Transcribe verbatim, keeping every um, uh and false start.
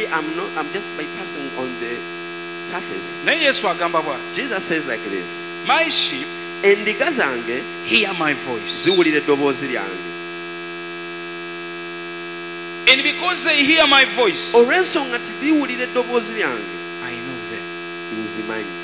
am not, I'm just bypassing on the surface. naye yesu agamba bw'ati, Jesus says like this. my sheep Endiga zange hear my voice, ziwulira eddoboozi lyange. and because they hear my voice, Olw'ensonga nti biwulira eddoboozi lyange, I know them. nzimanyi.